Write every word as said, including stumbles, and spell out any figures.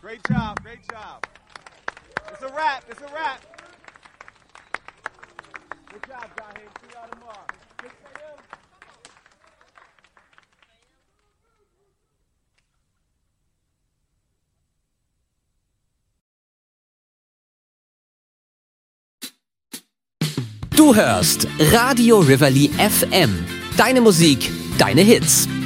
Great job, great job. It's a wrap, it's a wrap. Good job, Jaheim. See y'all tomorrow. six a.m. Du hörst Radio Rivoli F M. Deine Musik, deine Hits.